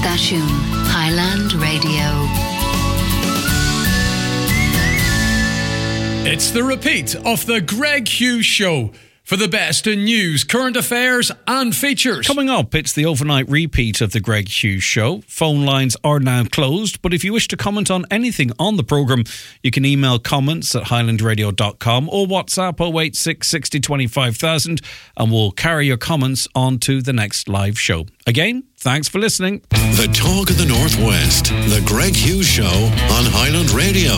Station, Highland Radio. It's the repeat of the Greg Hughes Show for the best in news, current affairs and features. Coming up, it's the overnight repeat of the Greg Hughes Show. Phone lines are now closed, but if you wish to comment on anything on the programme, you can email comments at highlandradio.com or WhatsApp 086 60 25,000 and we'll carry your comments on to the next live show. Again, thanks for listening. The Talk of the Northwest, the Greg Hughes Show on Highland Radio.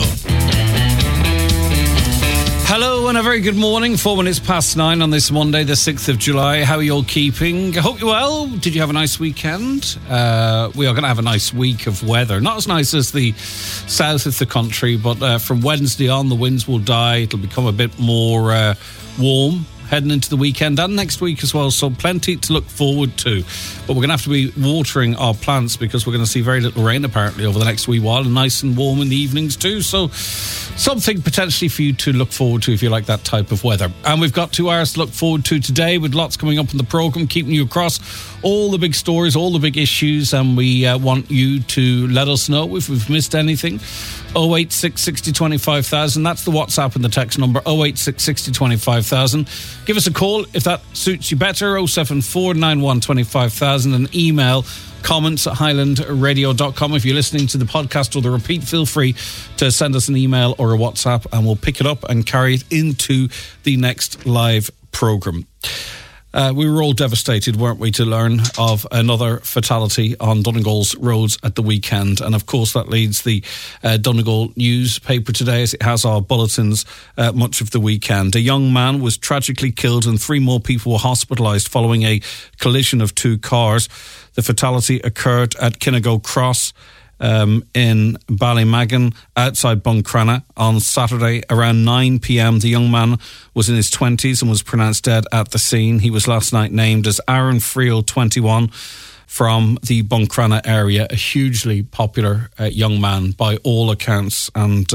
Hello and a very good morning. 4 minutes past 9 on this Monday, the 6th of July. How are you all keeping? I hope you're well. Did you have a nice weekend? We are going to have a nice week of weather. Not as nice as the south of the country, but from Wednesday on, the winds will die. It'll become a bit more warm heading into the weekend and next week as well, so plenty to look forward to. But we're going to have to be watering our plants because we're going to see very little rain apparently over the next wee while, and nice and warm in the evenings too, so something potentially for you to look forward to if you like that type of weather. And we've got 2 hours to look forward to today with lots coming up in the programme, keeping you across all the big stories, all the big issues, and we want you to let us know if we've missed anything. 086 60 25,000, that's the WhatsApp and the text number, 086 60 25,000. Give us a call if that suits you better, 074 91 25,000, and email comments at highlandradio.com. If you're listening to the podcast or the repeat, feel free to send us an email or a WhatsApp and we'll pick it up and carry it into the next live programme. We were all devastated, weren't we, to learn of another fatality on Donegal's roads at the weekend. And of course, that leads the Donegal newspaper today, as it has our bulletins much of the weekend. A young man was tragically killed and 3 more people were hospitalised following a collision of 2 cars. The fatality occurred at Kinnago Cross in Ballymagan outside Buncrana on Saturday around 9 p.m. The young man was in his 20s and was pronounced dead at the scene. He was last night named as Aaron Friel, 21, from the Buncrana area, a hugely popular young man by all accounts, and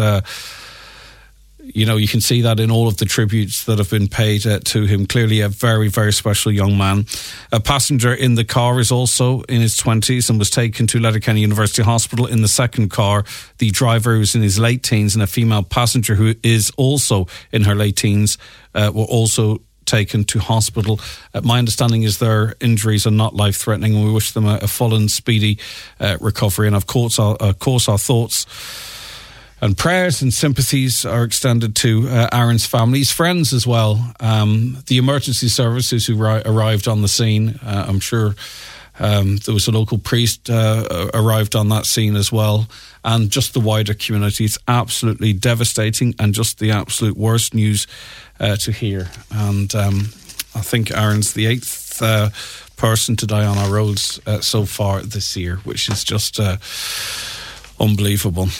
you know, you can see that in all of the tributes that have been paid to him. Clearly a very, very special young man. A passenger in the car is also in his 20s and was taken to Letterkenny University Hospital. In the second car, the driver was in his late teens and a female passenger who is also in her late teens were also taken to hospital. My understanding is their injuries are not life-threatening, and we wish them a full and speedy recovery. And of course our thoughts and prayers and sympathies are extended to Aaron's family, his friends as well. The emergency services who arrived on the scene, I'm sure there was a local priest arrived on that scene as well. And just the wider community. It's absolutely devastating and just the absolute worst news to hear. And I think Aaron's the 8th person to die on our roads so far this year, which is just unbelievable.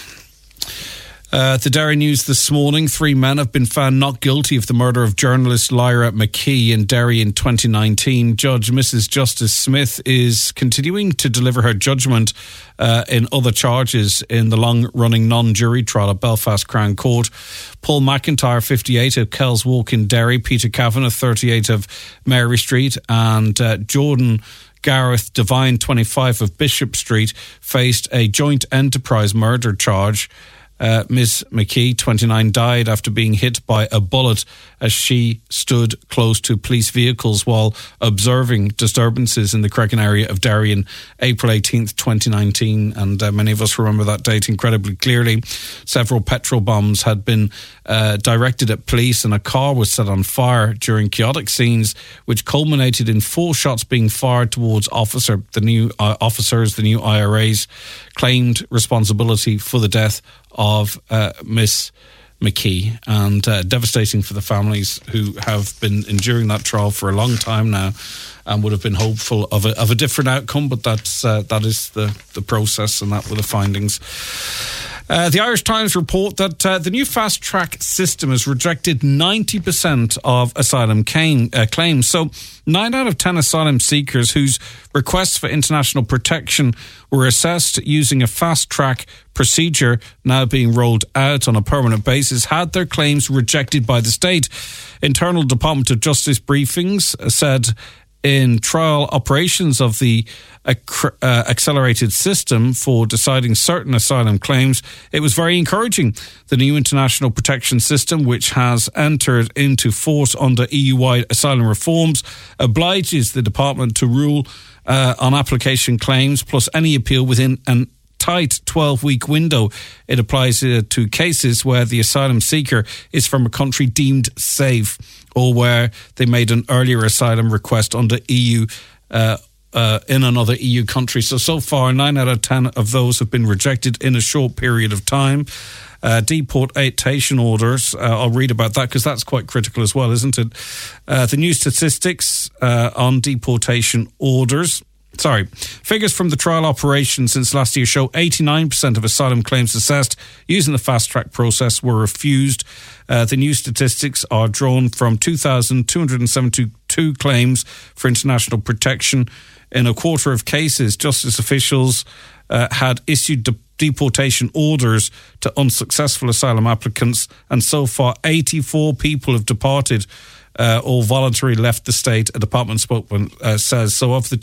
The Derry News this morning, 3 men have been found not guilty of the murder of journalist Lyra McKee in Derry in 2019. Judge Mrs. Justice Smith is continuing to deliver her judgment in other charges in the long-running non-jury trial at Belfast Crown Court. Paul McIntyre, 58, of Kells Walk in Derry, Peter Kavanagh, 38, of Mary Street, and Jordan Gareth Devine, 25, of Bishop Street, faced a joint enterprise murder charge. Ms. McKee, 29, died after being hit by a bullet as she stood close to police vehicles while observing disturbances in the Cregan area of Derry on April 18th, 2019. And many of us remember that date incredibly clearly. Several petrol bombs had been directed at police and a car was set on fire during chaotic scenes, which culminated in 4 shots being fired towards officers. The new IRAs claimed responsibility for the death of Miss McKee, and devastating for the families who have been enduring that trial for a long time now and would have been hopeful of a different outcome, but that is the process, and that were the findings. The Irish Times report that the new fast-track system has rejected 90% of asylum claims. So 9 out of 10 asylum seekers whose requests for international protection were assessed using a fast-track procedure now being rolled out on a permanent basis had their claims rejected by the state. Internal Department of Justice briefings said in trial operations of the accelerated system for deciding certain asylum claims, it was very encouraging. The new international protection system, which has entered into force under EU-wide asylum reforms, obliges the department to rule on application claims plus any appeal within an tight 12-week window. It applies to cases where the asylum seeker is from a country deemed safe or where they made an earlier asylum request under EU in another EU country. So far, 9 out of 10 of those have been rejected in a short period of time. Deportation orders, I'll read about that because that's quite critical as well, isn't it? The new statistics on deportation orders. Figures from the trial operation since last year show 89% of asylum claims assessed using the fast-track process were refused. The new statistics are drawn from 2,272 claims for international protection. In a quarter of cases, justice officials had issued deportation orders to unsuccessful asylum applicants, and so far 84 people have departed or voluntarily left the state, a department spokesman says. So of the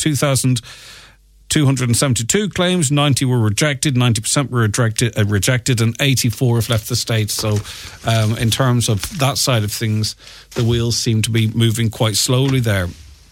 2,272 claims, 90 were rejected, 90% were rejected, and 84 have left the state. So in terms of that side of things, the wheels seem to be moving quite slowly there.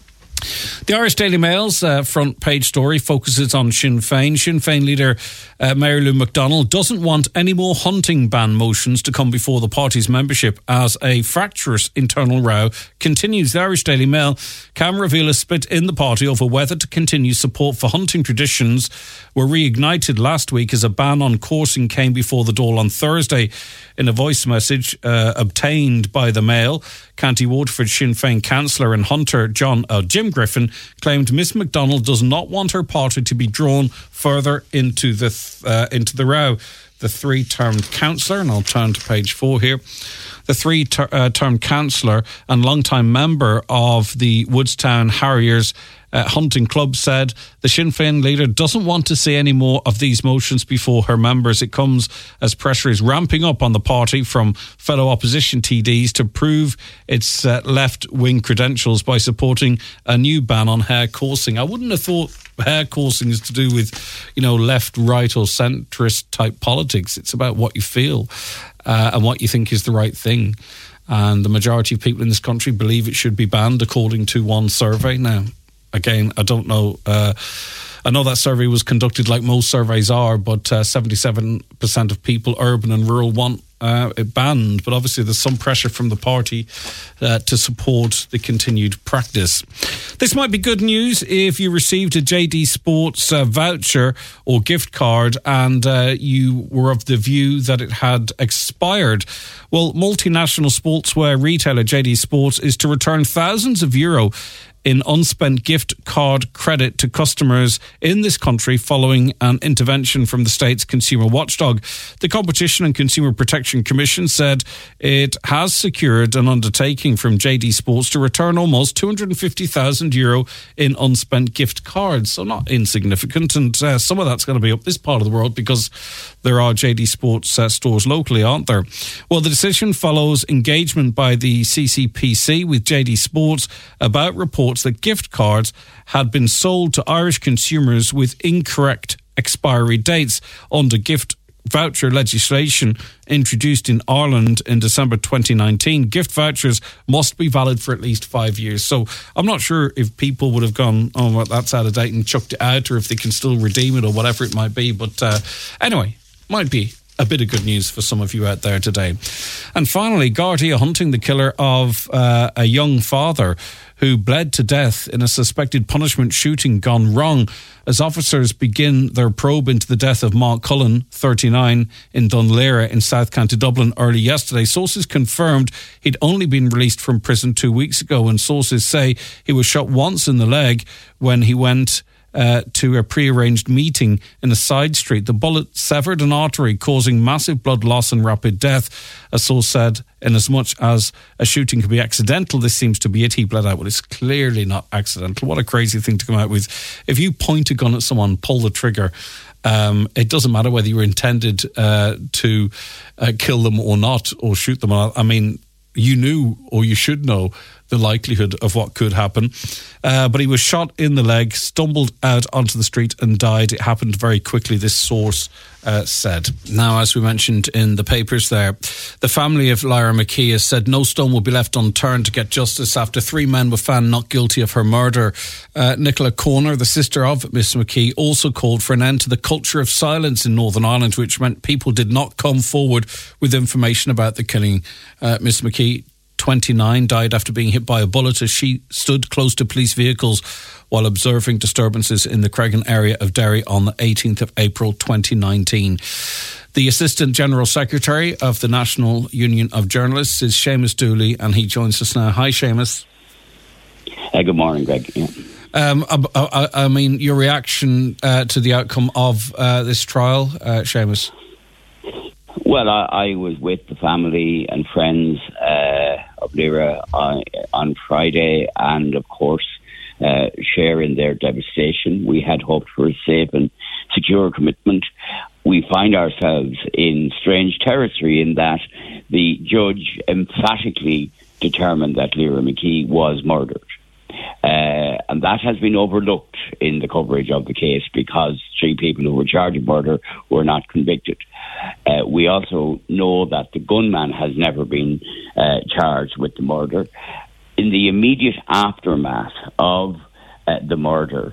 The Irish Daily Mail's front page story focuses on Sinn Féin. Sinn Féin leader Mary Lou McDonald doesn't want any more hunting ban motions to come before the party's membership as a fractious internal row continues. The Irish Daily Mail can reveal a split in the party over whether to continue support for hunting traditions were reignited last week as a ban on coursing came before the Dáil on Thursday. In a voice message obtained by the Mail, County Waterford Sinn Féin councillor and hunter Jim Griffin claimed Miss McDonald does not want her party to be drawn further into the row. The three-termed councillor, and I'll turn to page 4 here, the three-termed councillor and long-time member of the Woodstown Harriers hunting club said the Sinn Féin leader doesn't want to see any more of these motions before her members. It comes as pressure is ramping up on the party from fellow opposition TDs to prove its left-wing credentials by supporting a new ban on hare coursing. I wouldn't have thought hare coursing is to do with, left, right or centrist type politics. It's about what you feel and what you think is the right thing. And the majority of people in this country believe it should be banned according to one survey. Now, again, I don't know. I know that survey was conducted like most surveys are, but 77% of people, urban and rural, want it banned. But obviously there's some pressure from the party to support the continued practice. This might be good news if you received a JD Sports voucher or gift card and you were of the view that it had expired. Well, multinational sportswear retailer JD Sports is to return thousands of euro in unspent gift card credit to customers in this country following an intervention from the state's consumer watchdog. The Competition and Consumer Protection Commission said it has secured an undertaking from JD Sports to return almost €250,000 in unspent gift cards. So not insignificant, and some of that's going to be up this part of the world because there are JD Sports stores locally, aren't there? Well, the decision follows engagement by the CCPC with JD Sports about reports that gift cards had been sold to Irish consumers with incorrect expiry dates under gift voucher legislation introduced in Ireland in December 2019. Gift vouchers must be valid for at least 5 years. So I'm not sure if people would have gone, oh, well, that's out of date and chucked it out, or if they can still redeem it or whatever it might be. But anyway, might be a bit of good news for some of you out there today. And finally, Gardaí are hunting the killer of a young father who bled to death in a suspected punishment shooting gone wrong as officers begin their probe into the death of Mark Cullen, 39, in Dunleary in South County Dublin early yesterday. Sources confirmed he'd only been released from prison 2 weeks ago, and sources say he was shot once in the leg when he went to a prearranged meeting in a side street. The bullet severed an artery, causing massive blood loss and rapid death. A source said, in as much as a shooting could be accidental, this seems to be it. He bled out. Well, it's clearly not accidental. What a crazy thing to come out with. If you point a gun at someone, pull the trigger, it doesn't matter whether you were intended to kill them or not, or shoot them. I mean, you knew, or you should know, the likelihood of what could happen. But he was shot in the leg, stumbled out onto the street and died. It happened very quickly, this source said. Now, as we mentioned in the papers there, the family of Lyra McKee has said no stone will be left unturned to get justice after 3 men were found not guilty of her murder. Nicola Corner, the sister of Miss McKee, also called for an end to the culture of silence in Northern Ireland, which meant people did not come forward with information about the killing. Miss McKee, 29, died after being hit by a bullet as she stood close to police vehicles while observing disturbances in the Cregan area of Derry on the 18th of April 2019. The Assistant General Secretary of the National Union of Journalists is Seamus Dooley, and he joins us now. Hi, Seamus. Good morning, Greg. Yeah. I mean, your reaction to the outcome of this trial, Seamus? Well, I was with the family and friends of Lyra on Friday, and of course sharing their devastation. We had hoped for a safe and secure commitment. We find ourselves in strange territory in that the judge emphatically determined that Lyra McKee was murdered. And that has been overlooked in the coverage of the case because 3 people who were charged with murder were not convicted. We also know that the gunman has never been charged with the murder. In the immediate aftermath of the murder,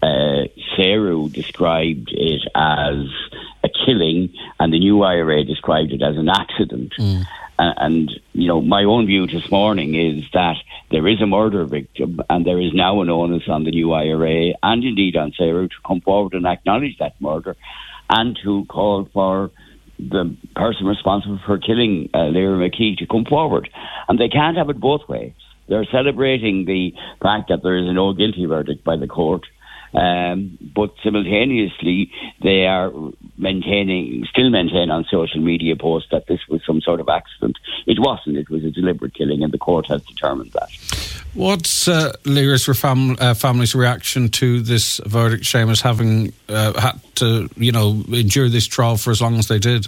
Seru described it as a killing and the new IRA described it as an accident. And, you know, my own view this morning is that there is a murder victim and there is now an onus on the new IRA and indeed on Seru to come forward and acknowledge that murder and to call for the person responsible for killing Lyra McKee to come forward. And they can't have it both ways. They're celebrating the fact that there is a no guilty verdict by the court. But simultaneously, they are still maintain on social media posts that this was some sort of accident. It wasn't. It was a deliberate killing, and the court has determined that. What's Lyra's family's reaction to this verdict, Seamus, having had to, endure this trial for as long as they did?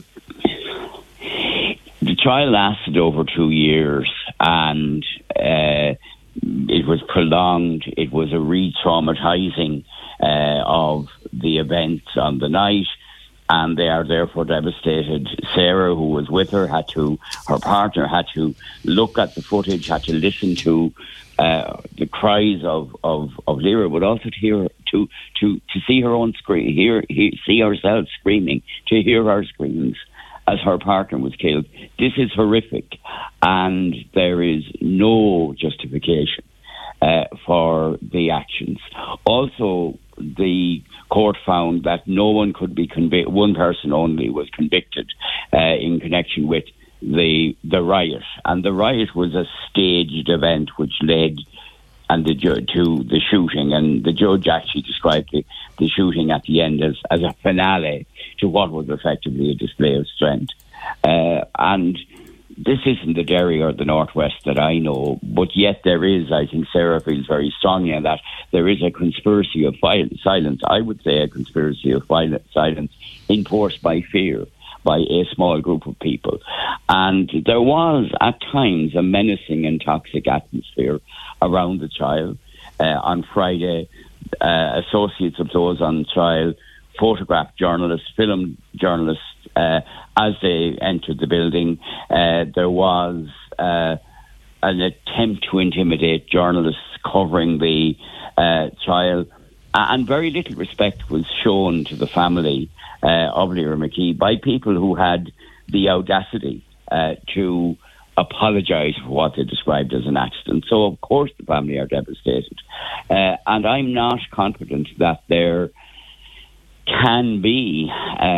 The trial lasted over 2 years, and it was prolonged. It was a re-traumatising of the events on the night, and they are therefore devastated. Sarah, who was with her, her partner had to look at the footage, had to listen to the cries of Lyra, but also to see her own scream, see herself screaming, to hear her screams as her partner was killed. This is horrific, and there is no justification for the actions. Also, the court found that no one could be convicted. One person only was convicted in connection with the riot, and the riot was a staged event which led to the shooting, and the judge actually described the shooting at the end as a finale to what was effectively a display of strength. And this isn't the Derry or the Northwest that I know, but yet there is, I think Sarah feels very strongly on that, there is a conspiracy of silence. I would say a conspiracy of silence enforced by fear, by a small group of people. And there was, at times, a menacing and toxic atmosphere around the trial. On Friday, associates of those on trial photographed journalists, filmed journalists as they entered the building. There was an attempt to intimidate journalists covering the trial, and very little respect was shown to the family of Lyra McKee by people who had the audacity to apologise for what they described as an accident. So, of course, the family are devastated. And I'm not confident that there can be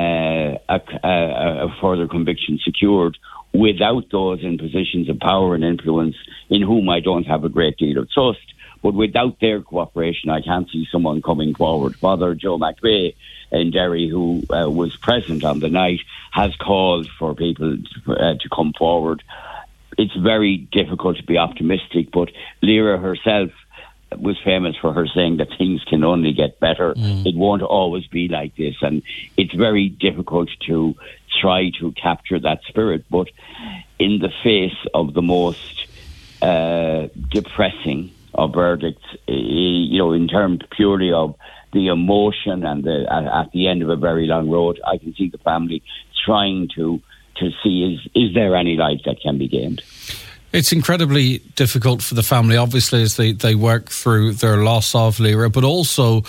a further conviction secured without those in positions of power and influence, in whom I don't have a great deal of trust. But without their cooperation, I can't see someone coming forward. Father Joe McVeigh in Derry, who was present on the night, has called for people to come forward. It's very difficult to be optimistic, but Lyra herself was famous for her saying that things can only get better. It won't always be like this, and it's very difficult to try to capture that spirit. But in the face of the most depressing a verdict, in terms purely of the emotion and at the end of a very long road. I can see the family trying to see is there any light that can be gained. It's incredibly difficult for the family, obviously, as they work through their loss of Lyra, but also,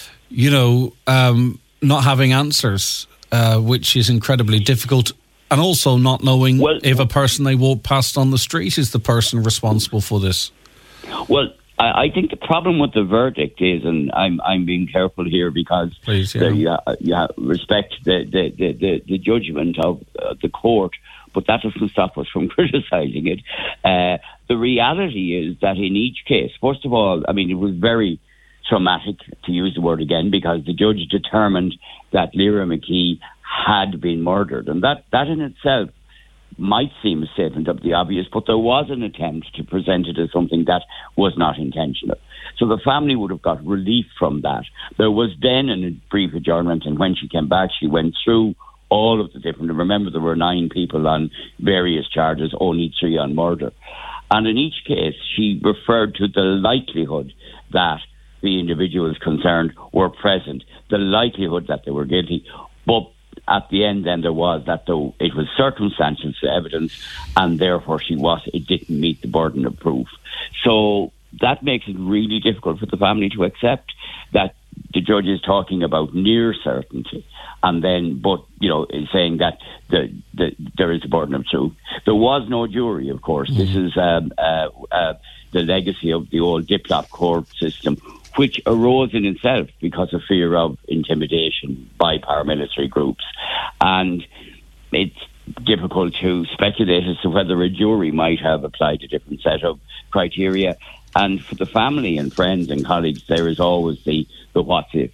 not having answers, which is incredibly difficult, and also not knowing if a person they walk past on the street is the person responsible for this. Well, I think the problem with the verdict is, and I'm being careful here because you respect the judgment of the court, but that doesn't stop us from criticising it. The reality is that in each case, first of all, it was very traumatic, to use the word again, because the judge determined that Lyra McKee had been murdered. And that in itself might seem a statement of the obvious, but there was an attempt to present it as something that was not intentional. So the family would have got relief from that. There was then a brief adjournment, and when she came back, she went through all of the different... Remember, there were 9 people on various charges, only 3 on murder. And in each case, she referred to the likelihood that the individuals concerned were present, the likelihood that they were guilty. But at the end, then, there was that, though it was circumstantial evidence, and therefore it didn't meet the burden of proof. So that makes it really difficult for the family to accept that the judge is talking about near certainty, and then, saying that there is a burden of truth. There was no jury, of course. Mm-hmm. This is the legacy of the old Diplop court system, which arose in itself because of fear of intimidation by paramilitary groups. And it's difficult to speculate as to whether a jury might have applied a different set of criteria. And for the family and friends and colleagues, there is always the what if.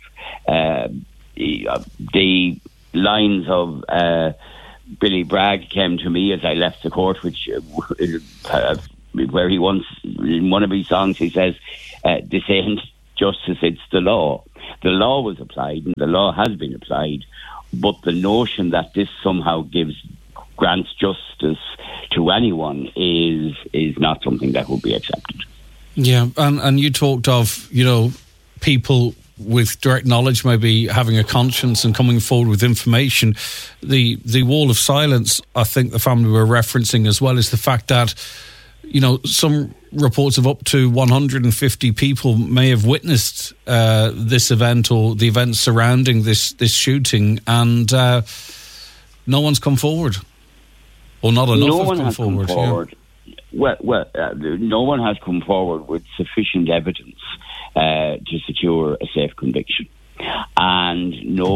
The lines of Billy Bragg came to me as I left the court, which where he once, in one of his songs, he says, "This ain't justice, it's the law." The law was applied, and the law has been applied, but the notion that this somehow grants justice to anyone is not something that would be accepted. Yeah, and you talked of, people with direct knowledge maybe having a conscience and coming forward with information. The wall of silence, I think the family were referencing as well, is the fact that, some reports of up to 150 people may have witnessed this event or the events surrounding this shooting, and no one's come forward. Or not enough have come forward. Yeah. Well, no one has come forward with sufficient evidence to secure a safe conviction. And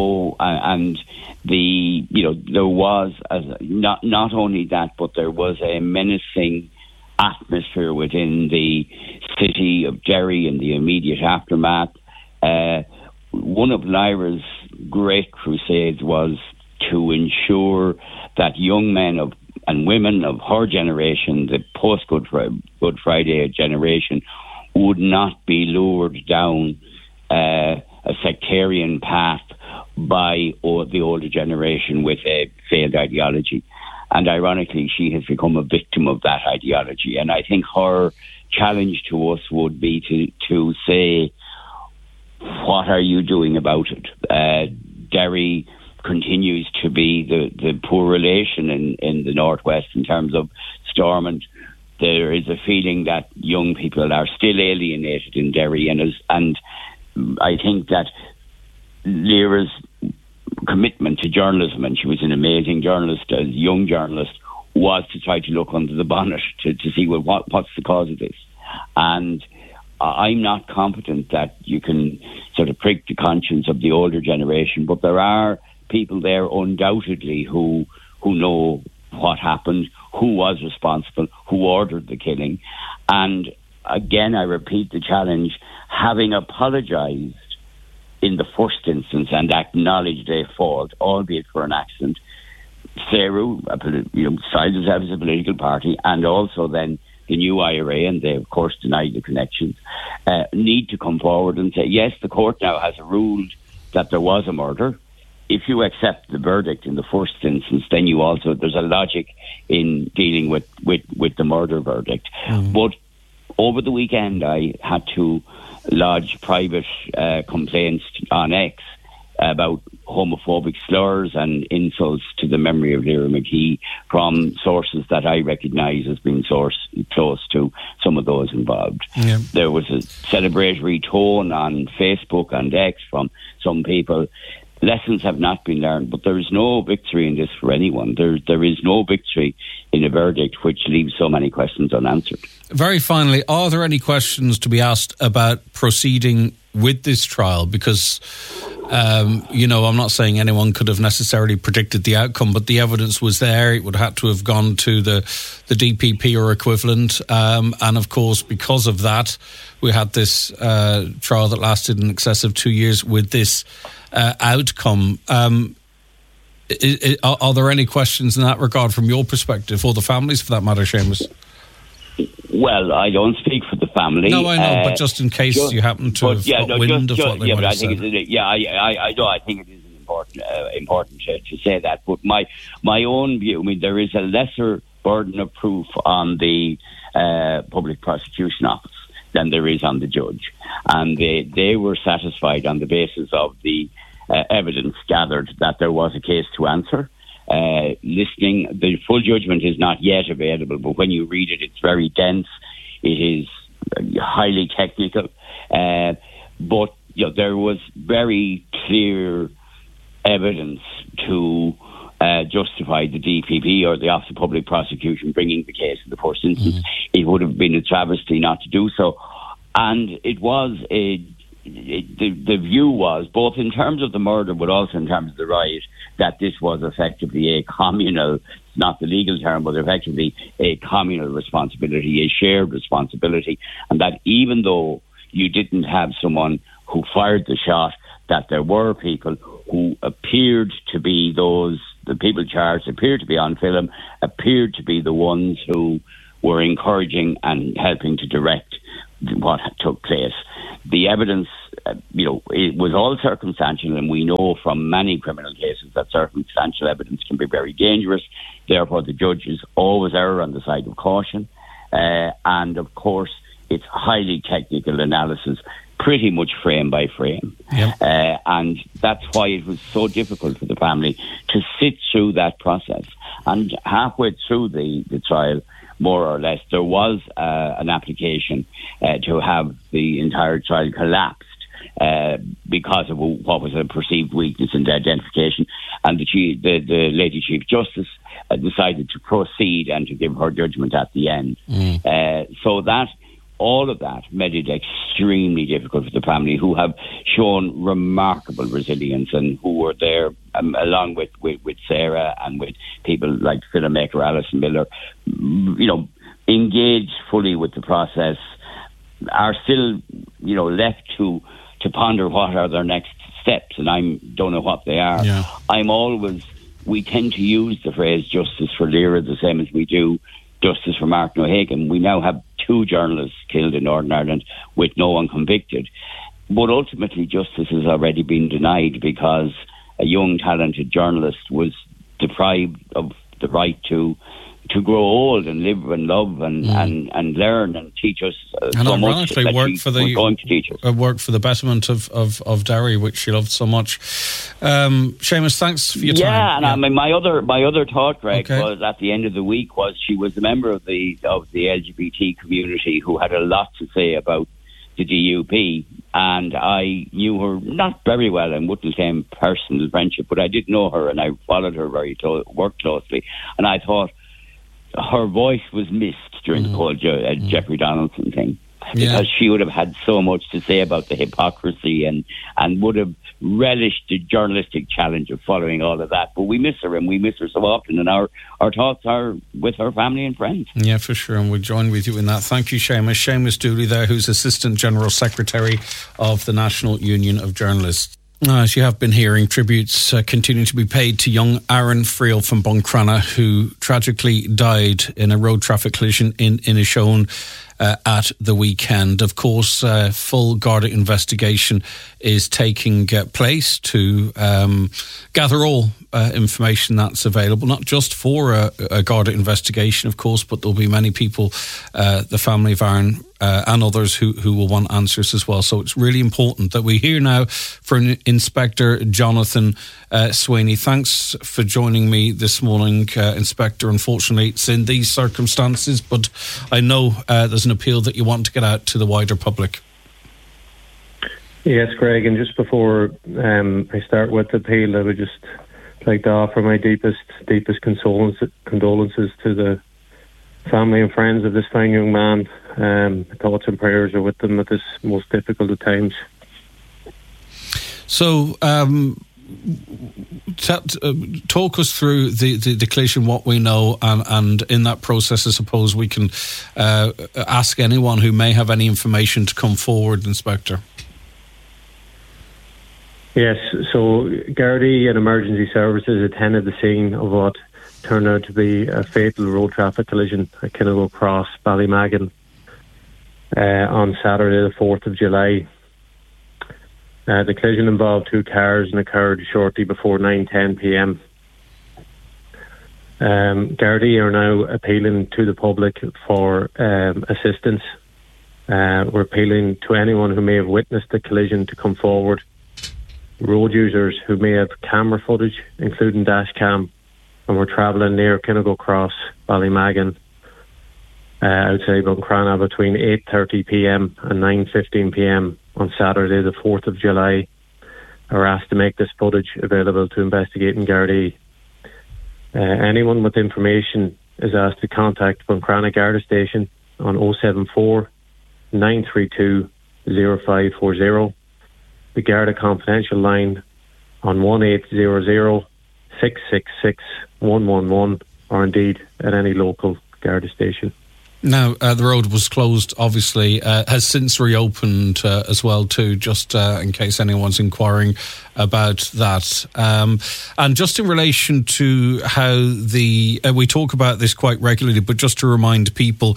there was not only that, but there was a menacing atmosphere within the city of Derry in the immediate aftermath. One of Lyra's great crusades was to ensure that young men and women of her generation, the post-Good Friday generation, would not be lured down a sectarian path by the older generation with a failed ideology. And ironically, she has become a victim of that ideology. And I think her challenge to us would be to say, what are you doing about it? Derry continues to be the poor relation in the Northwest in terms of Stormont. There is a feeling that young people are still alienated in Derry, and I think that Lyra's commitment to journalism, and she was an amazing journalist, a young journalist, was to try to look under the bonnet to see what's the cause of this. And I'm not confident that you can sort of prick the conscience of the older generation, but there are people there undoubtedly who know what happened, who was responsible, who ordered the killing. And again, I repeat the challenge, having apologised in the first instance and acknowledged a fault, albeit for an accident, CERU, styles themselves as a political party, and also then the new IRA, and they of course denied the connections, need to come forward and say, yes, the court now has ruled that there was a murder. If you accept the verdict in the first instance, then there's a logic in dealing with the murder verdict. Mm. But over the weekend, I had to lodge private complaints on X about homophobic slurs and insults to the memory of Lyra McKee from sources that I recognise as being close to some of those involved. Yeah. There was a celebratory tone on Facebook and X from some people. Lessons have not been learned, but there is no victory in this for anyone. There is no victory in a verdict which leaves so many questions unanswered. Very finally, are there any questions to be asked about proceeding with this trial? Because, I'm not saying anyone could have necessarily predicted the outcome, but the evidence was there. It would have had to have gone to the DPP or equivalent. And of course, because of that, we had this trial that lasted in excess of 2 years with this outcome. Are there any questions in that regard from your perspective, or the families for that matter, Seamus? Well, I don't speak for the family. No, I know, but just in case you happen to have got wind of what they might have said. I think it is important to say that. But my own view, I mean, there is a lesser burden of proof on the public prosecution office than there is on the judge. And they were satisfied on the basis of the evidence gathered that there was a case to answer. Listening, the full judgment is not yet available, but when you read it, it's very dense. It is highly technical. But there was very clear evidence to justify the DPP or the Office of Public Prosecution bringing the case in the first instance. It would have been a travesty not to do so. And it was the view was, both in terms of the murder but also in terms of the riot, that this was effectively a communal, not the legal term, but effectively a communal responsibility, a shared responsibility, and that even though you didn't have someone who fired the shot, that there were people who appeared to be the people charged appeared to be on film, appeared to be the ones who were encouraging and helping to direct what took place. The evidence, it was all circumstantial, and we know from many criminal cases that circumstantial evidence can be very dangerous. Therefore, the judges always err on the side of caution. And, of course, it's highly technical analysis, pretty much frame by frame. Yep. And that's why it was so difficult for the family to sit through that process. And halfway through the trial, more or less, there was an application to have the entire trial collapsed because of what was a perceived weakness in the identification, and the Lady Chief Justice decided to proceed and to give her judgment at the end. So that all of that made it extremely difficult for the family, who have shown remarkable resilience and who were there along with Sarah and with people like filmmaker Alison Miller, engaged fully with the process, are still, left to ponder what are their next steps, and I don't know what they are. Yeah. We tend to use the phrase justice for Lyra the same as we do justice for Martin O'Hagan. We now have 2 journalists killed in Northern Ireland with no one convicted. But ultimately, justice has already been denied because a young, talented journalist was deprived of the right to grow old and live and love and learn and teach us and so much that work for going to teach us. Work for the betterment of Derry, which she loved so much. Seamus, thanks for your time. Yeah, I mean, my other thought, Greg, was at the end of the week was she was a member of the LGBT community who had a lot to say about the DUP, and I knew her not very well and wouldn't claim personal friendship, but I did know her and I followed her worked closely, and I thought her voice was missed during the whole Jeffrey Donaldson thing, because she would have had so much to say about the hypocrisy and would have relished the journalistic challenge of following all of that. But we miss her, and we miss her so often, and our thoughts are with her family and friends. Yeah, for sure, and we'll join with you in that. Thank you, Seamus. Seamus Dooley there, who's Assistant General Secretary of the National Union of Journalists. As you have been hearing, tributes continue to be paid to young Aaron Friel from Buncrana, who tragically died in a road traffic collision in Inishowen at the weekend. Of course, full Garda investigation is taking place to gather all information that's available, not just for a Garda investigation, of course, but there'll be many people, the family of Aaron and others who will want answers as well. So it's really important that we hear now from Inspector Jonathan Sweeney. Thanks for joining me this morning, Inspector. Unfortunately, it's in these circumstances, but I know there's an appeal that you want to get out to the wider public. Yes, Greg, and just before I start with the appeal, I would just like to offer my deepest condolences to the family and friends of this fine young man. Thoughts and prayers are with them at this most difficult of times. So, talk us through the collision, what we know, and in that process, I suppose we can ask anyone who may have any information to come forward, Inspector. Yes, so Gardaí and emergency services attended the scene of what turned out to be a fatal road traffic collision at Kinnagoe Cross, Ballymagan, on Saturday the 4th of July. The collision involved two cars and occurred shortly before 9:10 p.m. Gardaí are now appealing to the public for assistance. We're appealing to anyone who may have witnessed the collision to come forward. Road users who may have camera footage, including dash cam, and were travelling near Kinnagoe Cross, Ballymagan, outside Buncrana between 8:30 p.m. and 9:15 p.m. on Saturday the 4th of July, are asked to make this footage available to investigating Gardaí. Anyone with information is asked to contact Buncrana Garda Station on 074 932 0540, the Garda Confidential line on 1800 666 111, or indeed at any local Garda station. Now, the road was closed, obviously, has since reopened as well too, just in case anyone's inquiring about that. And just in relation to how we talk about this quite regularly, but just to remind people,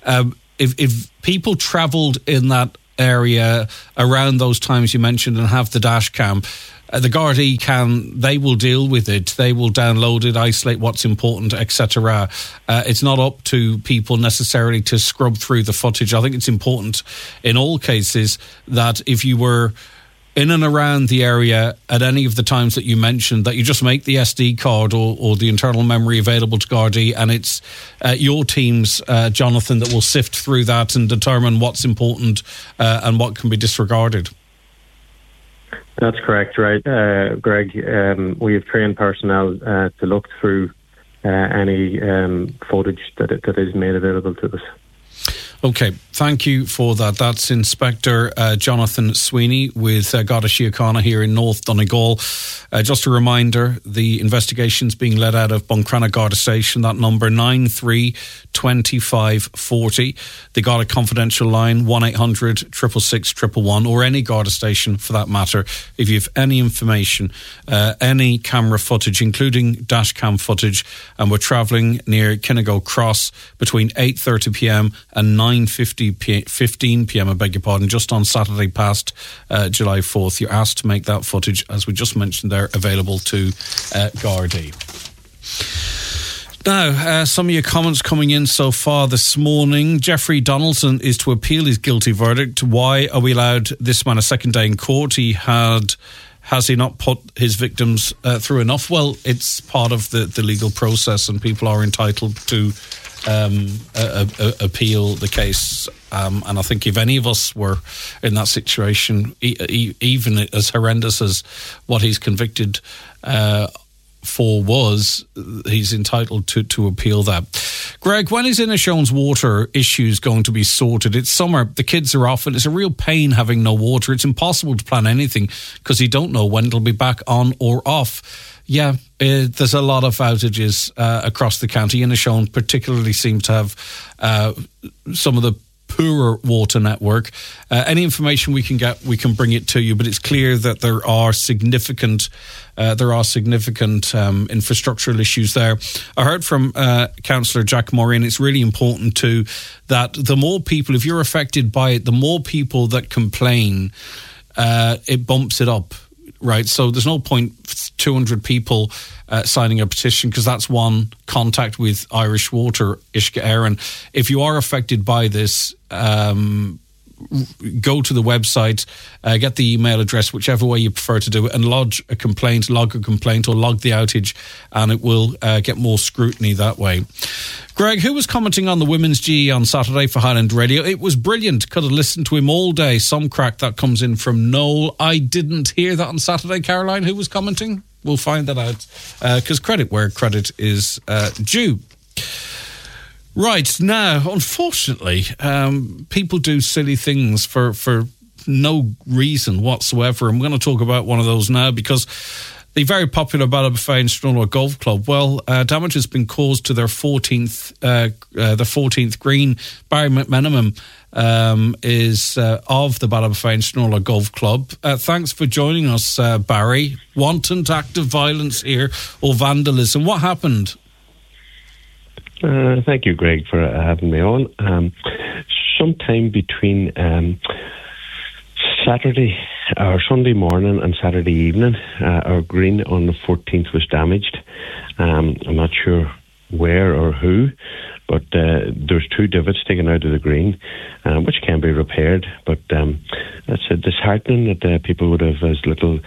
if people travelled in that area around those times you mentioned and have the dash cam, the Gardaí they will deal with it. They will download it, isolate what's important, etc. It's not up to people necessarily to scrub through the footage. I think it's important in all cases that if you were in and around the area at any of the times that you mentioned, that you just make the SD card or the internal memory available to Gardaí, and it's your teams, Jonathan, that will sift through that and determine what's important and what can be disregarded. That's correct, right, Greg. We have trained personnel to look through any footage that is made available to us. Okay, thank you for that. That's Inspector Jonathan Sweeney with Garda Síochána here in North Donegal. Just a reminder, the investigation's being led out of Buncrana Garda Station, that number 932540. The Garda Confidential line 1800 666 111, or any Garda station for that matter. If you have any information, any camera footage, including dash cam footage, and we're travelling near Kinnagoe Cross between 8:30 p.m. and 9:15 p.m, I beg your pardon, just on Saturday past July 4th. You're asked to make that footage, as we just mentioned there, available to Gardaí. Now, some of your comments coming in so far this morning. Jeffrey Donaldson is to appeal his guilty verdict. Why are we allowed this man a second day in court? Has he not put his victims through enough? Well, it's part of the legal process, and people are entitled to appeal the case. And I think if any of us were in that situation, even as horrendous as what he's convicted for was, he's entitled to appeal that. Greg, when is Inishowen's water issues going to be sorted? It's summer, the kids are off, and it's a real pain having no water. It's impossible to plan anything because you don't know when it'll be back on or off. Yeah, there's a lot of outages across the county. Inishowen particularly seems to have some of the poorer water network. Any information we can get, we can bring it to you, but it's clear that there are significant infrastructural issues there. I heard from Councillor Jack Murray, and it's really important too, that the more people, if you're affected by it, the more people that complain, it bumps it up. right? So there's no point 200 people signing a petition, because that's one contact with Irish Water, Uisce Éireann. If you are affected by this, go to the website, get the email address, whichever way you prefer to do it, and log a complaint, or log the outage, and it will get more scrutiny that way. Greg, who was commenting on the Women's GE on Saturday for Highland Radio? It was brilliant. Could have listened to him all day. Some crack that comes in from Noel. I didn't hear that on Saturday. Caroline, who was commenting? We'll find that out, because credit where credit is due. Right, now, unfortunately, people do silly things for no reason whatsoever. I'm going to talk about one of those now, because the very popular Ballabafane Strawnor Golf Club, well, damage has been caused to their 14th green. Barry McMenamin is of the Ballabafane Strawnor Golf Club. Thanks for joining us, Barry. Wanton act of violence here, or vandalism. What happened? Thank you, Greg, for having me on. Sometime between Saturday or Sunday morning and Saturday evening, our green on the 14th was damaged. I'm not sure where or who, but there's 2 divots taken out of the green, which can be repaired. But it's disheartening that people would have as little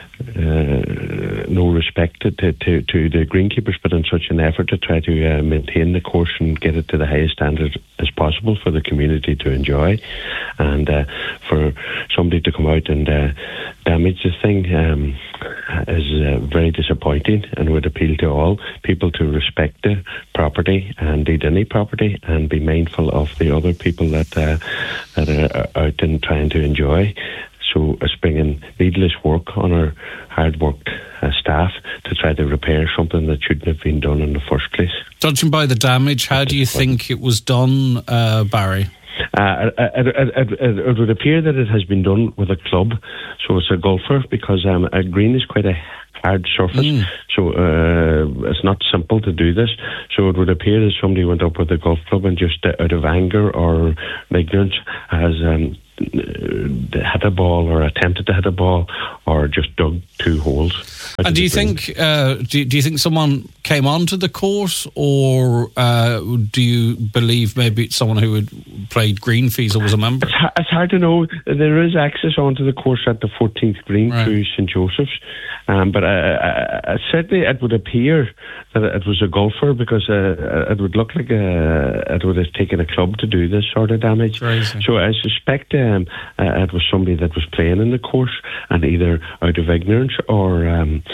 no respect to the greenkeepers put in such an effort to try to maintain the course and get it to the highest standard as possible for the community to enjoy, and for somebody to come out and damage the thing is very disappointing, and would appeal to all people to respect the property, and indeed any property, and be mindful of the other people that are out and trying to enjoy. So it's bringing needless work on our hard-worked staff to try to repair something that shouldn't have been done in the first place. Judging by the damage, how do you think it was done, Barry? It would appear that it has been done with a club, so it's a golfer, because a green is quite a hard surface, so it's not simple to do this. So it would appear that somebody went up with a golf club and just out of anger or ignorance has hit a ball, or attempted to hit a ball, or just dug 2 holes. And do you think do you think someone came onto the course, or do you believe maybe it's someone who had played green fees or was a member? It's hard to know. There is access onto the course at the 14th green through St Joseph's, but certainly it would appear that it was a golfer, because it would look like it would have taken a club to do this sort of damage. Crazy. So I suspect it was somebody that was playing in the course, and either out of ignorance or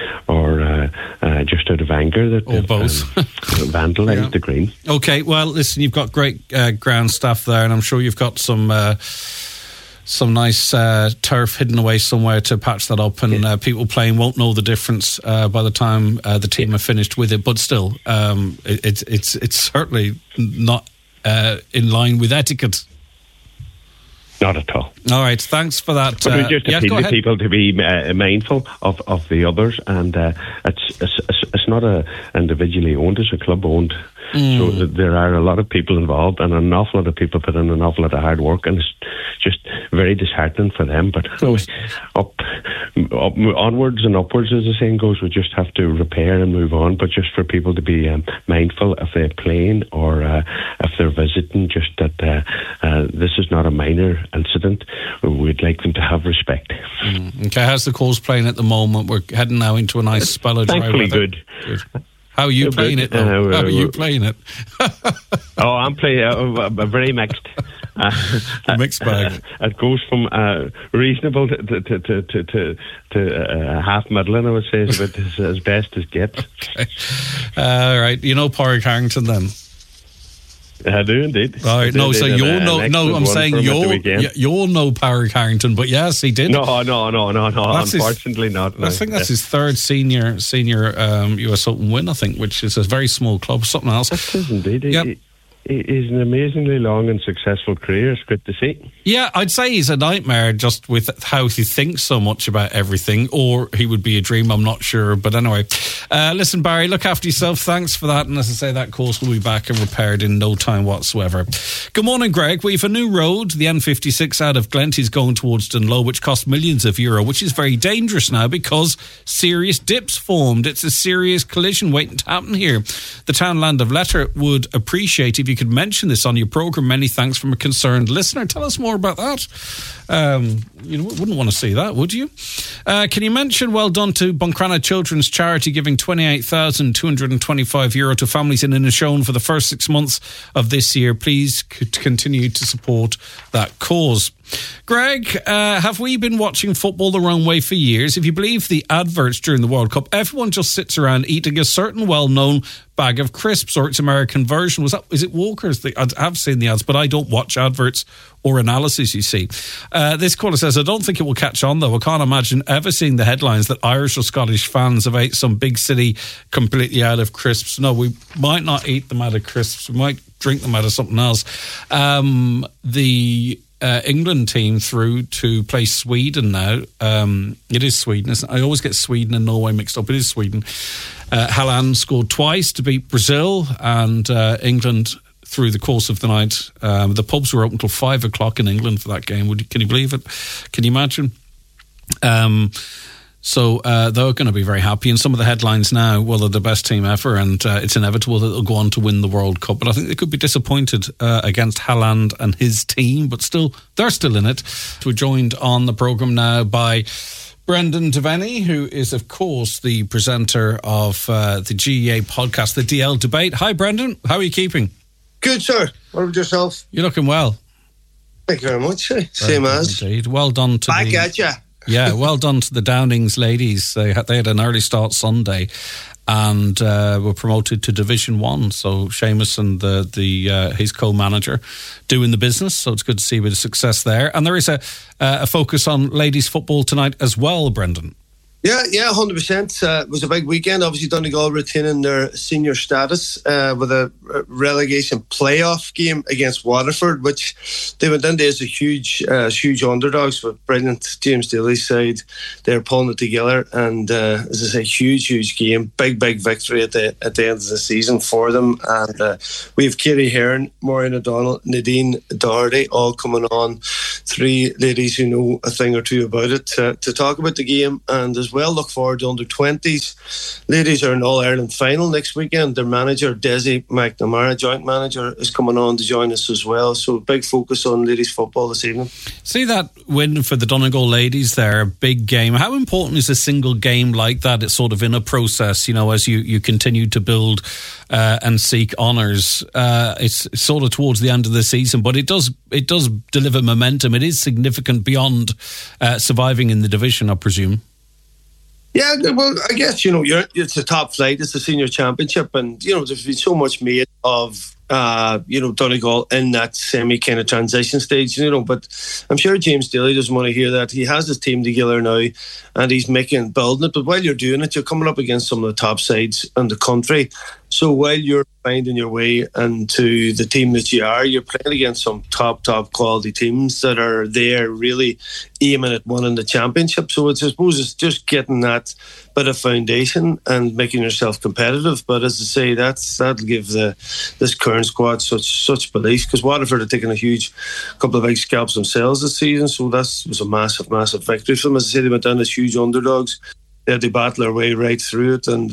just out of anger that vandalised the green. Okay, well, listen, you've got great ground staff there, and I'm sure you've got some nice turf hidden away somewhere to patch that up, and people playing won't know the difference by the time the team are finished with it. But still, it's certainly not in line with etiquette. Not at all. All right, thanks for that. But we just appeal to people to be mindful of the others, and it's not individually owned; it's a club owned. So there are a lot of people involved, and an awful lot of people put in an awful lot of hard work, and it's just very disheartening for them. But anyway, onwards and upwards, as the saying goes. We just have to repair and move on. But just for people to be mindful if they're playing or if they're visiting, just that this is not a minor incident. We'd like them to have respect. Okay, how's the course playing at the moment? We're heading now into a nice spell of dry weather. Thankfully good. How are you playing it, though? How are you playing it? I'm playing very mixed. Mixed bag. It goes from reasonable to half middling, I would say, is as best as gets. Okay. Right. You know Pádraig Harrington, then? I do indeed. All right, no, so you'll know. No, I'm saying you'll know Pádraig Harrington, but yes, he did. No. Unfortunately, not. I think that's his 3rd senior US Open win. I think, which is a very small club. Something else. That is indeed. Yep. he's an amazingly long and successful career. It's good to see. Yeah, I'd say he's a nightmare just with how he thinks so much about everything, or he would be a dream, I'm not sure. But anyway, listen, Barry, look after yourself. Thanks for that. And as I say, that course will be back and repaired in no time whatsoever. Good morning, Greg. We've a new road, the N56 out of Glenties going towards Dunlow, which cost millions of euro, which is very dangerous now because serious dips formed. It's a serious collision waiting to happen here. The Townland of Letter would appreciate if you could mention this on your programme. Many thanks from a concerned listener. Tell us more about that. You wouldn't want to see that, would you? Can you mention well done to Buncrana Children's Charity giving €28,225 to families in Inishowen for the first 6 months of this year. Please continue to support that cause. Greg, have we been watching football the wrong way for years? If you believe the adverts during the World Cup, everyone just sits around eating a certain well-known bag of crisps or its American version. Is it Walker's? I have seen the ads, but I don't watch adverts or analysis, you see. This caller says, I don't think it will catch on, though. I can't imagine ever seeing the headlines that Irish or Scottish fans have ate some big city completely out of crisps. No, we might not eat them out of crisps. We might drink them out of something else. The England team through to play Sweden now. It is Sweden. I always get Sweden and Norway mixed up. It is Sweden. Haaland scored twice to beat Brazil, and England through the course of the night. The pubs were open till 5 o'clock in England for that game. Can you believe it? Can you imagine? So they're going to be very happy. And some of the headlines now, well, they're the best team ever, and it's inevitable that they'll go on to win the World Cup. But I think they could be disappointed against Haaland and his team, but still, they're still in it. We're joined on the programme now by Brendan Devaney, who is, of course, the presenter of the GEA podcast, the DL Debate. Hi, Brendan. How are you keeping? Good, sir. What about yourself? You're looking well. Thank you very much. Same as. Indeed. Well done to Back at you. Yeah, well done to the Downings ladies. They had an early start Sunday and were promoted to Division 1. So Seamus and his co-manager doing the business. So it's good to see a bit of success there. And there is a focus on ladies football tonight as well, Brendan. Yeah, 100%. It was a big weekend. Obviously, Donegal retaining their senior status with a relegation playoff game against Waterford, which they went into as a huge underdogs with brilliant James Daly's side. They're pulling it together, and as I say, huge game, big victory at the end of the season for them. And we have Katie Hearn, Maureen O'Donnell, Nadine Doherty, all coming on. 3 ladies who know a thing or two about it to talk about the game, and as well look forward to under-20s. Ladies are in All-Ireland final next weekend. Their manager, Desi McNamara, joint manager, is coming on to join us as well. So big focus on ladies football this evening. See that win for the Donegal ladies there, a big game. How important is a single game like that? It's sort of in a process, as you continue to build and seek honours. It's sort of towards the end of the season, but it does deliver momentum. It is significant beyond surviving in the division, I presume. Yeah, well, I guess, it's a top flight. It's the senior championship, and, there's been so much made of, Donegal in that semi kind of transition stage, but I'm sure James Daly doesn't want to hear that. He has his team together now, and he's building it. But while you're doing it, you're coming up against some of the top sides in the country. So while you're finding your way into the team that you are, you're playing against some top quality teams that are there really aiming at winning the championship. So I suppose it's just getting that bit of foundation and making yourself competitive. But as I say, that'll give this current squad such belief, because Waterford are taking a couple of big scalps themselves this season. So that was a massive victory for them. As I say, they went down as huge underdogs. They battle their way right through it, and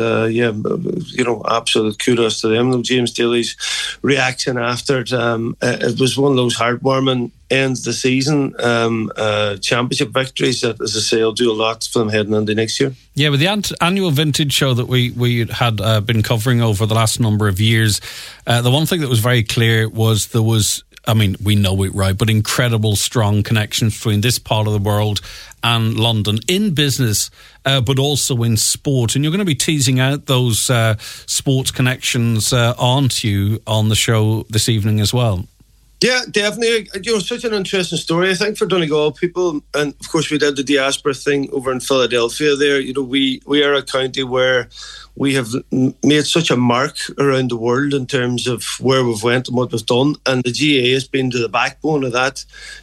absolute kudos to them. James Daly's reaction after it, it was one of those heartwarming ends the season championship victories that, as I say, will do a lot for them heading into next year. Yeah, with the annual vintage show that we had been covering over the last number of years, the one thing that was very clear was we know it, right, but incredible strong connections between this part of the world and London in business, but also in sport. And you're going to be teasing out those sports connections, aren't you, on the show this evening as well? Yeah, definitely. Such an interesting story, I think, for Donegal people. And of course, we did the diaspora thing over in Philadelphia there. We are a county where we have made such a mark around the world in terms of where we've went and what we've done. And the GAA has been to the backbone of that.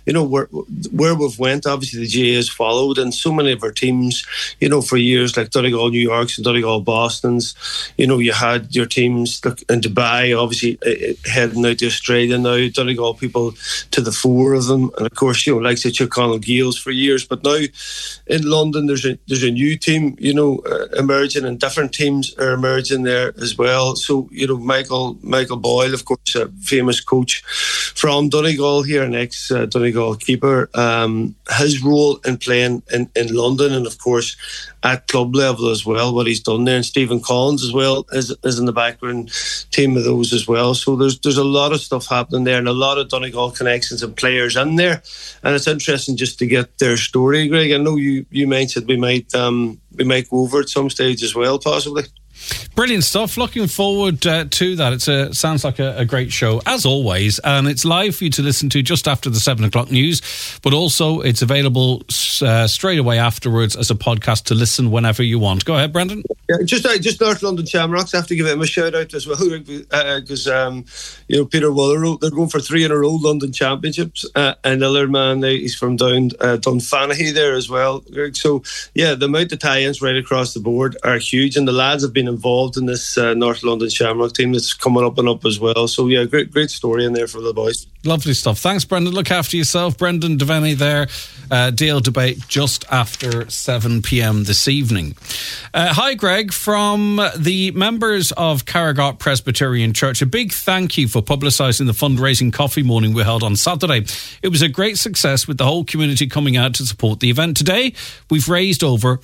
Where we've went, obviously the GAA has followed. And so many of our teams, for years, like Donegal New Yorks and Donegal Bostons, you had your teams in Dubai, obviously heading out to Australia now, Donegal people to the fore of them. And of course, like say Tyrconnell Gales for years. But now in London, there's a new team, emerging, and different teams are emerging there as well. So, Michael Boyle, of course, a famous coach from Donegal here, an ex-Donegal keeper, his role in playing in London, and of course at club level as well, what he's done there. And Stephen Collins as well is in the background team of those as well. So there's a lot of stuff happening there, and a lot of Donegal connections and players in there. And it's interesting just to get their story, Greg. I know you mentioned we might go over at some stage as well, possibly. Brilliant stuff. Looking forward to that. It sounds like a great show, as always. And it's live for you to listen to just after the 7 o'clock news. But also, it's available straight away afterwards as a podcast to listen whenever you want. Go ahead, Brendan. Yeah, just North London Shamrocks. I have to give them a shout out as well, because Peter Waller, they're going for 3 in a row London Championships. And the other man, he's from down Dunfanaghy there as well, Greg. So yeah, the amount of tie-ins right across the board are huge, and the lads have been involved in this North London Shamrock team that's coming up and up as well. So yeah, great story in there for the boys. Lovely stuff. Thanks, Brendan. Look after yourself. Brendan Devaney there. Deal debate just after 7 p.m. this evening. Hi, Greg. From the members of Carragart Presbyterian Church, a big thank you for publicising the fundraising coffee morning we held on Saturday. It was a great success with the whole community coming out to support the event. Today, we've raised over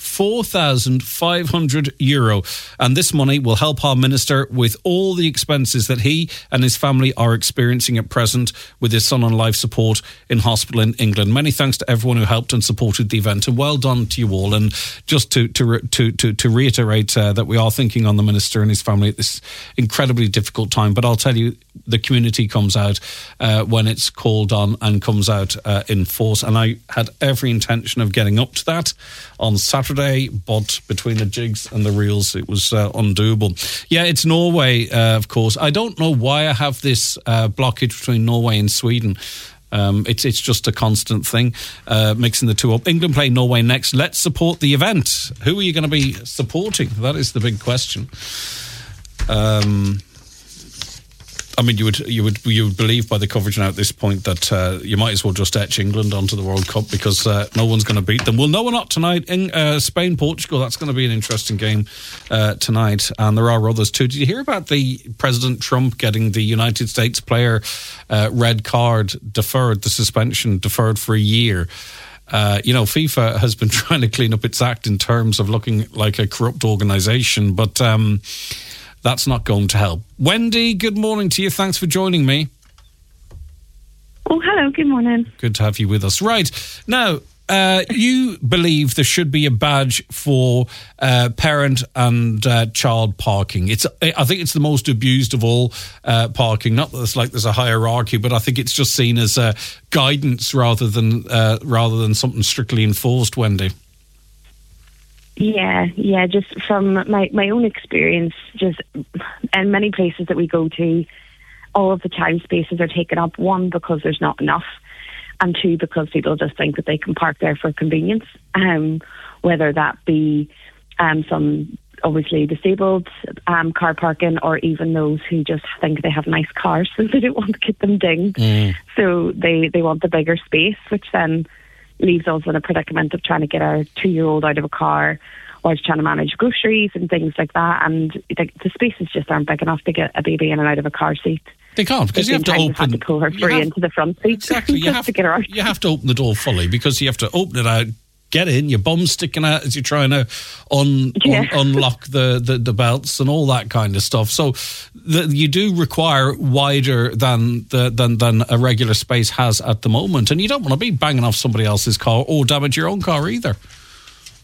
€4,500, and this money will help our minister with all the expenses that he and his family are experiencing at present with his son on life support in hospital in England. Many thanks to everyone who helped and supported the event, and well done to you all. And just to reiterate that we are thinking on the minister and his family at this incredibly difficult time. But I'll tell you, the community comes out when it's called on and comes out in force. And I had every intention of getting up to that on Saturday, but between the jigs and the reels, it was undoable. Yeah, it's Norway, of course. I don't know why I have this blockage between Norway and Sweden. It's just a constant thing, mixing the two up. England play Norway next. Let's support the event. Who are you going to be supporting? That is the big question. I mean, you would believe by the coverage now at this point that you might as well just etch England onto the World Cup, because no one's going to beat them. Well, no, we're not tonight. In Spain-Portugal, that's going to be an interesting game tonight, and there are others too. Did you hear about the President Trump getting the United States player red card deferred, the suspension deferred for a year? FIFA has been trying to clean up its act in terms of looking like a corrupt organisation, but that's not going to help. Wendy, good morning to you. Thanks for joining me. Oh, hello. Good morning. Good to have you with us. Right. Now, you believe there should be a badge for parent and child parking. I think it's the most abused of all parking. Not that it's like there's a hierarchy, but I think it's just seen as guidance rather than something strictly enforced, Wendy. Yeah. Just from my own experience, just in many places that we go to, all of the time spaces are taken up. 1, because there's not enough, and 2, because people just think that they can park there for convenience. Whether that be some obviously disabled car parking, or even those who just think they have nice cars, so they don't want to get them dinged. So they want the bigger space, which then leaves us in a predicament of trying to get our 2-year-old out of a car, or trying to manage groceries and things like that. And the spaces just aren't big enough to get a baby in and out of a car seat. They can't, because you have to open... Had to pull her free into the front seat. Exactly. To get her out. You have to open the door fully, because you have to open it out, get in, your bum's sticking out as you're trying to unlock the belts and all that kind of stuff. So you do require wider than a regular space has at the moment. And you don't want to be banging off somebody else's car or damage your own car either.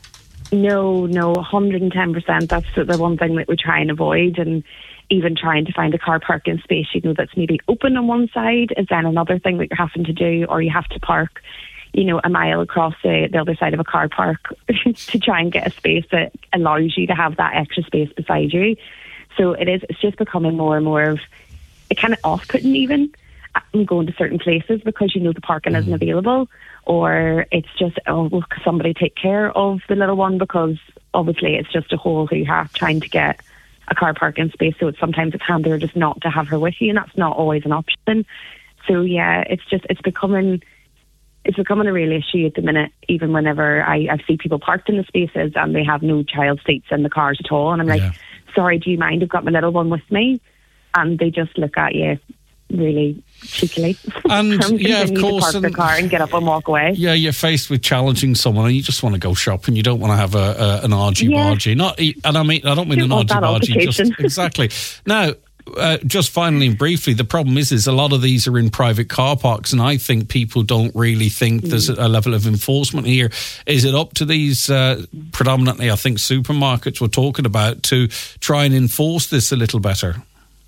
No, 110%. That's the one thing that we try and avoid. And even trying to find a car parking space, that's maybe open on one side is then another thing that you're having to do, or you have to park, a mile across the other side of a car park to try and get a space that allows you to have that extra space beside you. So it's just becoming more and more of it, kind of off-putting even. I'm going to certain places because the parking isn't available, or it's just, will somebody take care of the little one, because obviously it's just a whole hoo-ha trying to get a car parking space. So sometimes it's handier just not to have her with you, and that's not always an option. So yeah, it's becoming a real issue at the minute. Even whenever I see people parked in the spaces and they have no child seats in the cars at all, and I'm like, sorry, do you mind? I've got my little one with me, and they just look at you really cheekily. And of course, park the car and get up and walk away. Yeah, you're faced with challenging someone, and you just want to go shopping. You don't want to have an argy-bargy. I don't mean an argy-bargy. Just exactly. Now, just finally and briefly, the problem is a lot of these are in private car parks, and I think people don't really think there's a level of enforcement here. Is it up to these predominantly, I think, supermarkets we're talking about to try and enforce this a little better?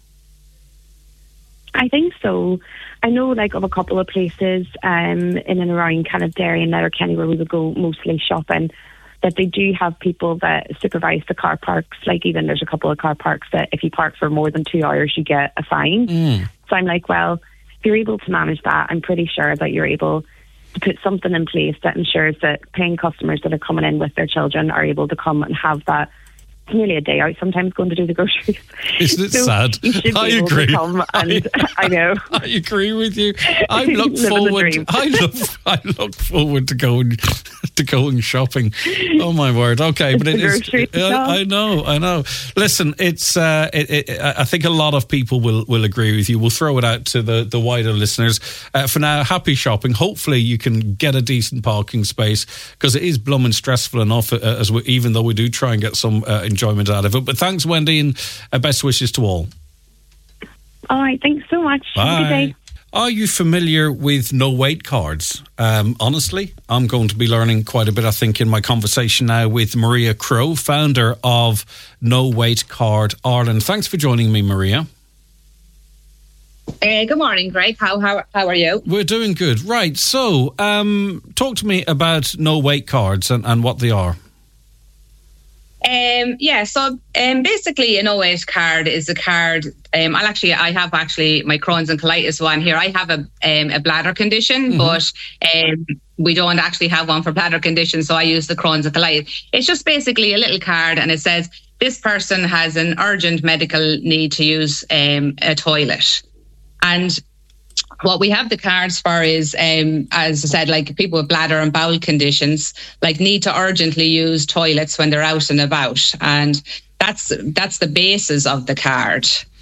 I think so. I know of a couple of places in and around kind of Derry and Letterkenny where we would go mostly shopping, that they do have people that supervise the car parks. Even there's a couple of car parks that if you park for more than 2 hours, you get a fine. So I'm like, well, if you're able to manage that, I'm pretty sure that you're able to put something in place that ensures that paying customers that are coming in with their children are able to come and have that. It's nearly a day out sometimes going to do the groceries. Isn't it sad? You should be able to come, and I know. I agree with you. I look forward to going shopping. Oh my word! Okay, but it is. I know. Listen, it's. I think a lot of people will agree with you. We'll throw it out to the wider listeners. For now, happy shopping. Hopefully, you can get a decent parking space, because it is blooming stressful enough. Even though we do try and get some enjoyment out of it. But thanks, Wendy, and best wishes to all. All right, thanks so much. Bye. Have a good day. Are you familiar with no-wait cards? Honestly, I'm going to be learning quite a bit, I think, in my conversation now with Maria Crowe, founder of No Wait Card Ireland. Thanks for joining me, Maria. Good morning, Greg. How are you? We're doing good. Right, so talk to me about no-wait cards and what they are. Basically a no-wait card is a card. I have my Crohn's and colitis one here. I have a bladder condition, but we don't actually have one for bladder condition, so I use the Crohn's and colitis. It's just basically a little card, and it says this person has an urgent medical need to use a toilet. And what we have the cards for is, as I said, people with bladder and bowel conditions, need to urgently use toilets when they're out and about. And that's the basis of the card.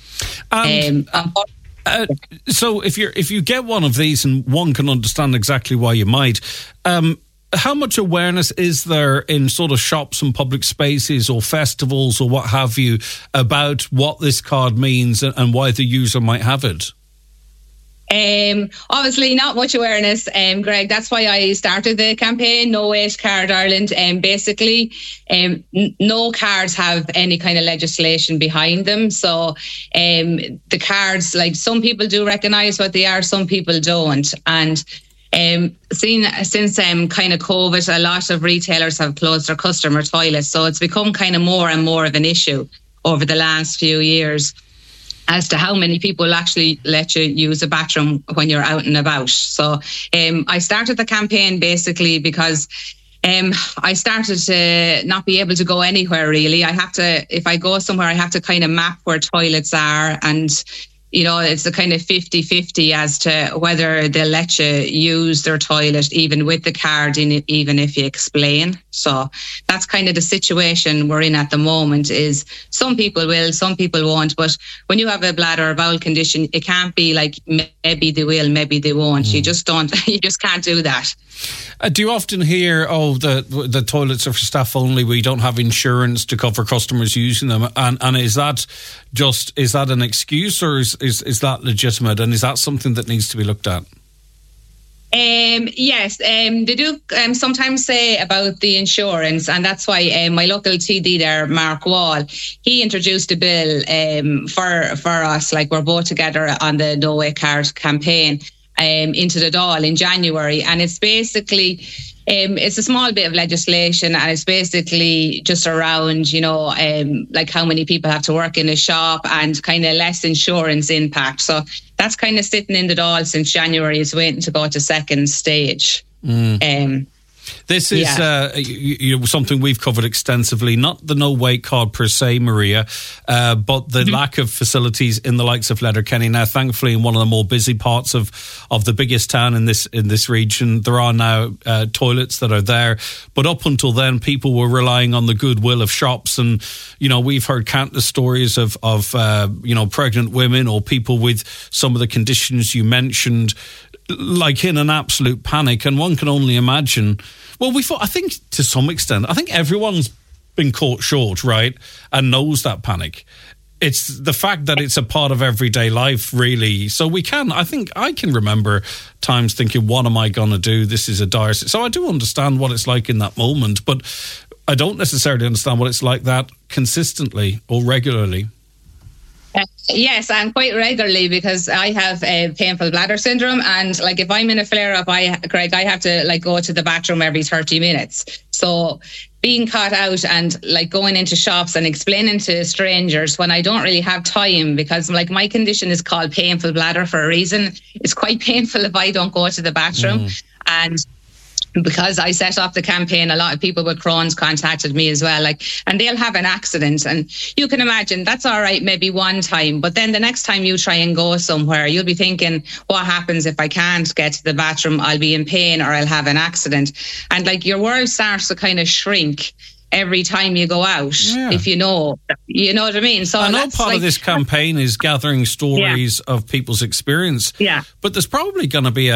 So if you get one of these, and one can understand exactly why you might, how much awareness is there in sort of shops and public spaces or festivals or what have you about what this card means and why the user might have it? Obviously not much awareness, Greg. That's why I started the campaign, No Wait Card Ireland. Basically, no cards have any kind of legislation behind them. So the cards, some people do recognise what they are, some people don't. And since kind of COVID, a lot of retailers have closed their customer toilets. So it's become kind of more and more of an issue over the last few years as to how many people actually let you use a bathroom when you're out and about. So I started the campaign basically because I started to not be able to go anywhere really. If I go somewhere, I have to kind of map where toilets are, and it's a kind of 50-50 as to whether they'll let you use their toilet even with the card in it, even if you explain. So that's kind of the situation we're in at the moment, is some people will, some people won't. But when you have a bladder or bowel condition, it can't be maybe they will, maybe they won't. You just can't do that. Do you often hear, the toilets are for staff only, we don't have insurance to cover customers using them? And is that an excuse, or is that legitimate? And is that something that needs to be looked at? Yes, they do sometimes say about the insurance, and that's why my local TD there, Mark Wall, he introduced a bill for us, like we're both together on the No Way Card campaign into the Dáil in January, and it's basically it's a small bit of legislation, and it's basically just around, like how many people have to work in a shop and kind of less insurance impact. So that's kind of sitting in the Dáil since January. It's waiting to go to second stage. This is something we've covered extensively, not the No Way Card per se, Maria, but the lack of facilities in the likes of Letterkenny. Now, thankfully, in one of the more busy parts of the biggest town in this region, there are now toilets that are there. But up until then, people were relying on the goodwill of shops. And, we've heard countless stories of pregnant women or people with some of the conditions you mentioned, like in an absolute panic. And one can only imagine. Well, I think to some extent, I think everyone's been caught short, right? And knows that panic. It's the fact that it's a part of everyday life, really. So I think I can remember times thinking, what am I going to do? This is a dire. So I do understand what it's like in that moment, but I don't necessarily understand what it's like that consistently or regularly. Yes, and quite regularly, because I have painful bladder syndrome, and like if I'm in a flare-up, Greg, I have to like go to the bathroom every 30 minutes. So being caught out and like going into shops and explaining to strangers when I don't really have time, because like my condition is called painful bladder for a reason. It's quite painful if I don't go to the bathroom. And because I set up the campaign, a lot of people with Crohn's contacted me as well, and they'll have an accident, and you can imagine that's all right maybe one time, but then the next time you try and go somewhere, you'll be thinking, what happens if I can't get to the bathroom? I'll be in pain or I'll have an accident. And like your world starts to kind of shrink every time you go out, if you know what I mean. So I know part of this campaign is gathering stories of people's experience. But there's probably going to be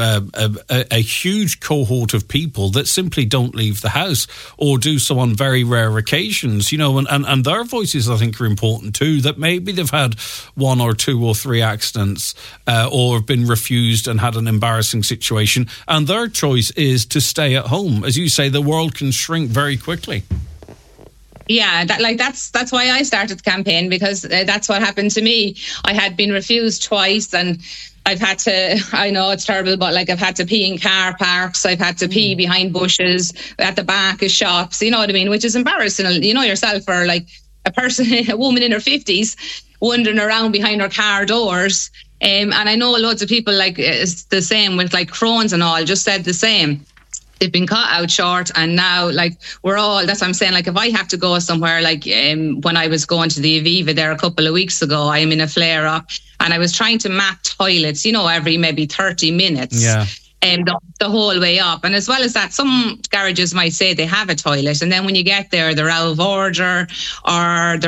a huge cohort of people that simply don't leave the house or do so on very rare occasions, and their voices, I think, are important too, that maybe they've had 1 or 2 or 3 accidents or have been refused and had an embarrassing situation, and their choice is to stay at home. As you say, the world can shrink very quickly. Yeah, that's why I started the campaign, because that's what happened to me. I had been refused twice, and I've had to, I know it's terrible, but like I've had to pee in car parks, I've had to pee behind bushes, at the back of shops, you know what I mean, which is embarrassing, yourself, for like a woman in her 50s wandering around behind her car doors. And I know loads of people, like it's the same with like Crohn's and all, just said the same. They've been caught out short, and now like that's what I'm saying, like if I have to go somewhere, like when I was going to the Aviva there a couple of weeks ago, I'm in a flare up and I was trying to map toilets, every maybe 30 minutes. The whole way up. And as well as that, some garages might say they have a toilet, and then when you get there, they're out of order or they're